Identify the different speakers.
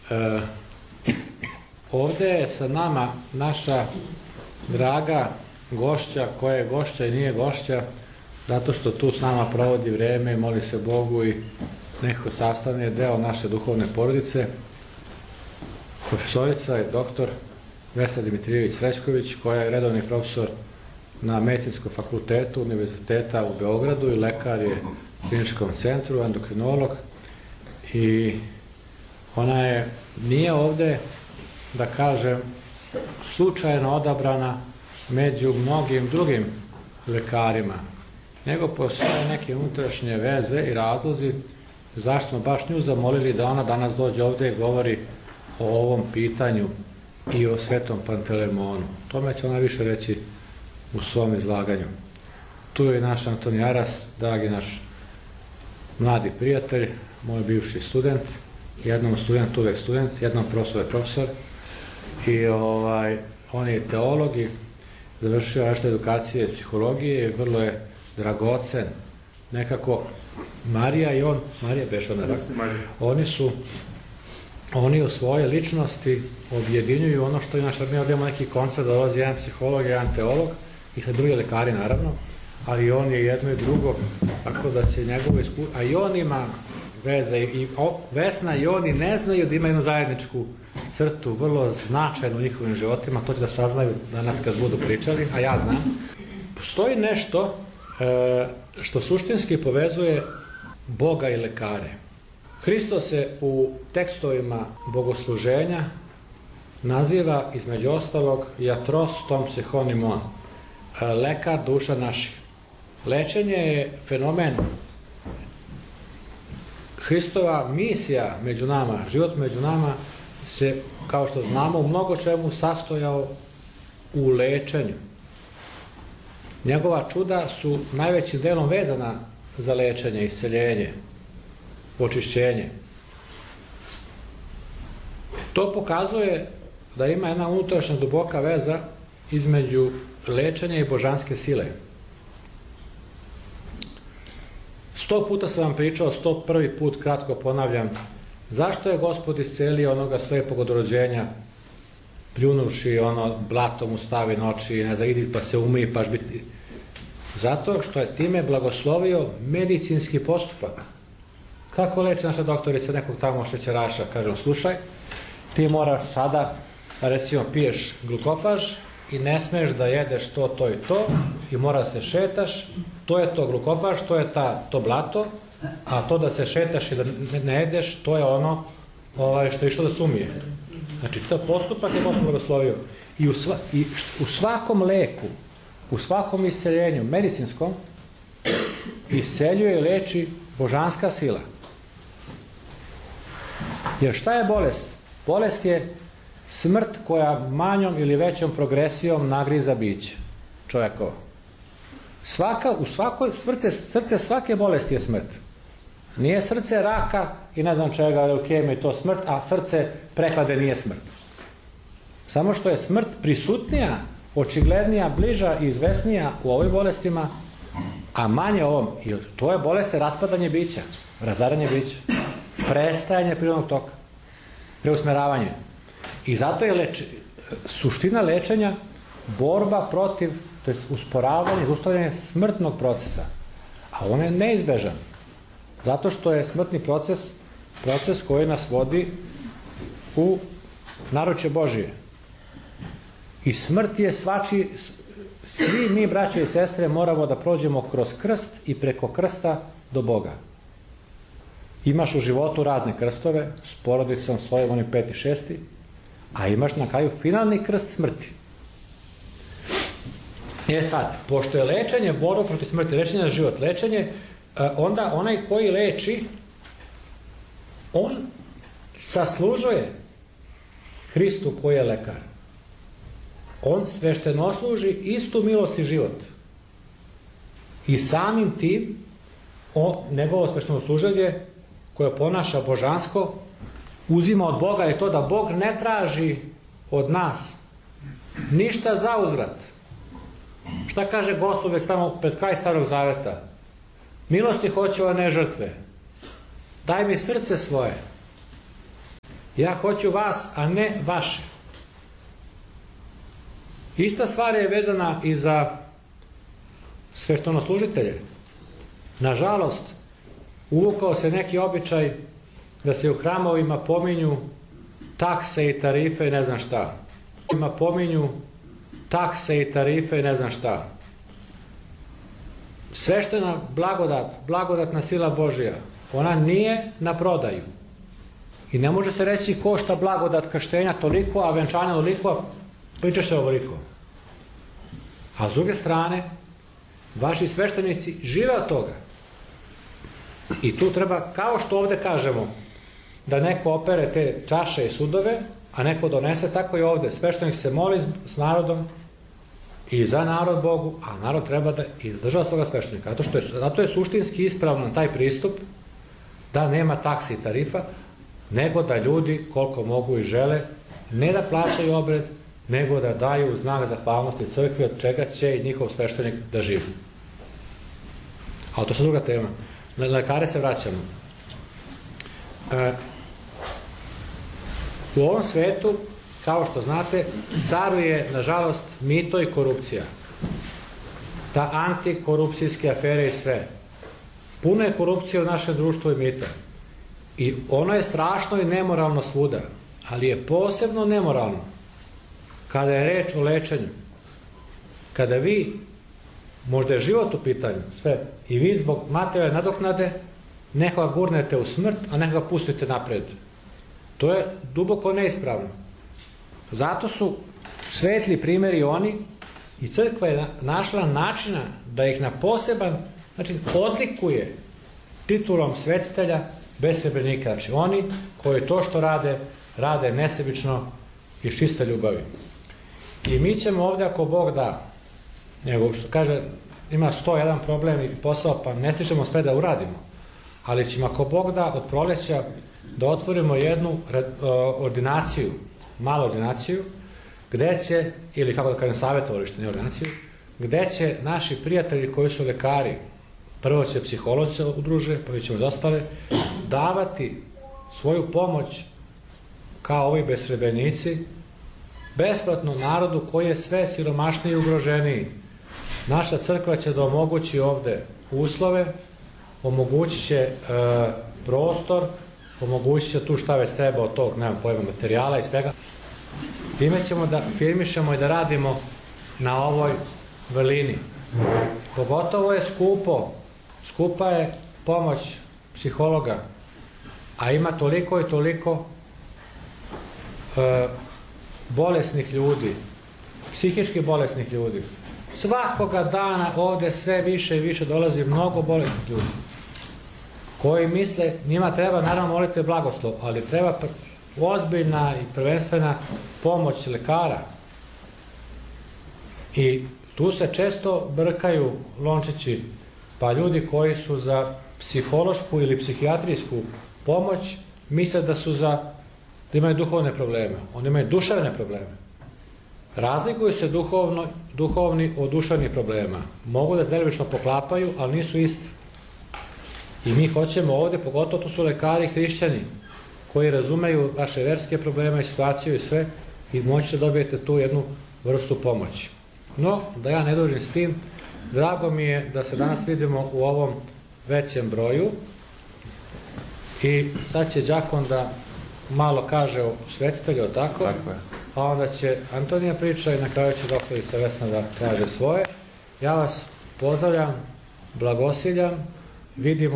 Speaker 1: Ovdje je sa nama naša draga gošća, koja je gošća i nije gošća, zato što tu s nama provodi vrijeme, moli se Bogu i nekako sastavni je deo naše duhovne porodice. Profesorica i doktor Vesna Dimitrijević-Srećković, koja je redovni profesor na Medicinskom fakultetu Univerziteta u Beogradu i lekar je u kliničkom centru, endokrinolog, i ona nije ovdje, da kažem, slučajno odabrana među mnogim drugim lekarima, nego postoje neke unutrašnje veze i razlozi zašto smo baš nju zamolili da ona danas dođe ovdje i govori o ovom pitanju i o Svetom Pantelemonu. Tome će ona više reći u svom izlaganju. Tu je i naš Antonij Aras, dragi naš mladi prijatelj, moj bivši student, jednom student, uvek student, jednom profesor je profesor, i on je teolog i završio različite edukacije psihologije i vrlo je dragocen. Nekako Marija i on, Marija beš ona, oni u svoje ličnosti objedinjuju ono što inače mi ovdje imamo neki koncept da dolazi jedan psiholog i jedan teolog i drugi lekari naravno, ali on je jedno i drugo, tako da će njegovo iskustvo, a i on ima veze, i Vesna i oni ne znaju da ima jednu zajedničku crtu, vrlo značajnu u njihovim životima, to će da saznaju danas kad budu pričali, a ja znam. Postoji nešto što suštinski povezuje Boga i lekare. Hristos se u tekstovima bogosluženja naziva između ostalog iatros tom psihonimon, lekar duša naših. Lečenje je fenomen. Hristova misija među nama, život među nama se, kao što znamo, u mnogo čemu sastojao u lečenju. Njegova čuda su najvećim delom vezana za lečenje, isceljenje, očišćenje. To pokazuje da ima jedna unutrašnja duboka veza između lečenja i božanske sile. 100 puta sam vam pričao, 101. put kratko ponavljam, zašto je Gospod iscelio onoga slepog od rođenja, pljunuvši blato mu stavi na oči, ne znam, idi pa se umiji, paš biti. Zato što je time blagoslovio medicinski postupak. Kako leči naša doktorica nekog tamo šećeraša? Kažem, slušaj, ti moraš sada, recimo, piješ glukofaž i ne smiješ da jedeš to i to, i mora se šetaš, to je to glukofaž, to je to blato, a to da se šetaš i da ne jedeš, to je ono što je išlo da se umije. Znači, to postupak je Gospod blagoslovio. I u svakom leku, u svakom isceljenju medicinskom, isceljuje i leči božanska sila. Jer šta je bolest? Bolest je smrt koja manjom ili većom progresijom nagriza biće čovjekovo. Srce svake bolesti je smrt. Nije srce raka i ne znam čega, leukemije, to smrt, a srce prehlade nije smrt. Samo što je smrt prisutnija, očiglednija, bliža i izvesnija u ovim bolestima, a manje ovom. I to je bolest raspadanje bića, razaranje bića, prestajanje prirodnog toka, preusmeravanje. I zato je suština lečenja borba protiv, to je usporavanje, zaustavljanje smrtnog procesa. A on je neizbežan. Zato što je smrtni proces koji nas vodi u naručje Božije. I smrt je svi mi, braće i sestre, moramo da prođemo kroz krst i preko krsta do Boga. Imaš u životu razne krstove, s porodicom svojom, on je 5. i 6. A imaš na kraju finalni krst smrti. Sad, pošto je lečenje borba protiv smrti, lečenje za život, lečenje, onda onaj koji leči, on saslužuje Hristu koji je lekar. On svešteno služi istu milost i život. I samim tim, njegovo svešteno služenje, koje ponaša božansko, uzima od Boga, je to da Bog ne traži od nas ništa za uzvrat. Šta kaže Gospod već tamo pred kraj Starog Zaveta? Milosti hoću, a ne žrtve. Daj mi srce svoje. Ja hoću vas, a ne vaše. Ista stvar je vezana i za sveštenoslужitelje. Nažalost, uvukao se neki običaj da se u hramovima pominju takse i tarife i ne znam šta. Pominju takse i tarife i ne znam šta. Sveštena blagodat, blagodatna sila Božja, ona nije na prodaju. I ne može se reći košta blagodat krštenja toliko, a venčanja toliko, pričaš se ovoliko. A s druge strane, vaši sveštenici žive od toga. I tu treba, kao što ovdje kažemo, da neko opere te čaše i sudove, a neko donese, tako i ovdje. Sveštenik se moli s narodom i za narod Bogu, a narod treba da izdržava svoga sveštenika. Zato je suštinski ispravan taj pristup da nema taksi i tarifa, nego da ljudi koliko mogu i žele ne da plaćaju obred, nego da daju znak zahvalnosti crkvi od čega će i njihov sveštenik da živi. Ali to je druga tema. Na lekare se vraćamo. U ovom svetu, kao što znate, caruje, nažalost, mito i korupcija. Ta antikorupcijske afere i sve. Puno je korupcije u našem društvu i mita. I ono je strašno i nemoralno svuda. Ali je posebno nemoralno kada je reč o lečenju. Kada vi, možda je život u pitanju, sve, i vi zbog materijalne nadoknade nekoga gurnete u smrt, a nekoga pustite napred. To je duboko neispravno. Zato su svetli primjeri oni i crkva je našla načina da ih na poseban način odlikuje titulom svetitelja bez srebrnika. Znači oni koji to što rade, rade nesebično i čiste ljubavi. I mi ćemo ovdje, ako Bog da, nego što kaže, ima 101 problem i posao, pa ne stižemo sve da uradimo. Ali ćemo, ako Bog da, od proleća da otvorimo jednu ordinaciju, malu ordinaciju, gde će, ili kako da kažem savjetovalište, ne ordinaciju, gde će naši prijatelji koji su lekari, prvo će psiholozi se udruže, pa ćemo ostale, davati svoju pomoć kao ovi besrebenici, besplatno narodu koji je sve siromašniji i ugroženiji. Naša crkva će da omogući ovde uslove, omogućit će prostor, omogućit će tu šta već treba od tog, nemam pojma, materijala i svega. Time ćemo da firmišemo i da radimo na ovoj vrlini. Pogotovo je skupo, skupa je pomoć psihologa, a ima toliko i toliko bolesnih ljudi, psihički bolesnih ljudi. Svakoga dana ovdje sve više i više dolazi mnogo bolesnih ljudi koji misle, njima treba naravno molite blagoslov, ali treba ozbiljna i prvenstvena pomoć lekara. I tu se često brkaju lončići, pa ljudi koji su za psihološku ili psihijatrijsku pomoć misle da su da imaju duhovne probleme. Oni imaju duševne probleme. Razlikuju se duhovni od duševnih problema. Mogu da delimično poklapaju, ali nisu isti. I mi hoćemo ovdje, pogotovo to su lekari i hrišćani, koji razumeju vaše verske probleme i situaciju i sve, i moći da dobijete tu jednu vrstu pomoći. No, da ja ne dužim s tim, drago mi je da se danas vidimo u ovom većem broju i sad će đakon da malo kaže o svetitelju, tako? Tako je. A onda će Antonija priča i na kraju će doktorica Vesna da kaže svoje. Ja vas pozdravljam, blagosiljam, vidimo